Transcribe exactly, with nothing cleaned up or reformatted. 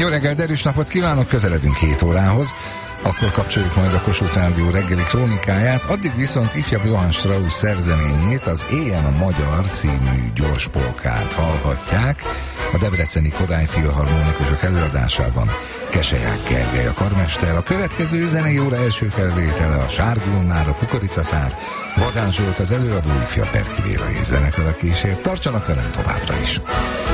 Jó reggel, derűs napot kívánok, közeledünk hét órához. Akkor kapcsoljuk majd a Kossuth Rádió reggeli krónikáját, addig viszont ifjabb Johann Strauss szerzeményét, az Éjjel a Magyar című gyorspolkát hallhatják a debreceni Kodály Filharmonikusok előadásában. Keseják Gergely a karmester, a következő zenei óra első felvétele a Sárgulnár, a Kukoricaszár, Vagán Zsolt az előadó, ifjabb Berki Béla és zenekar a kísért. Tartsanak velem továbbra is!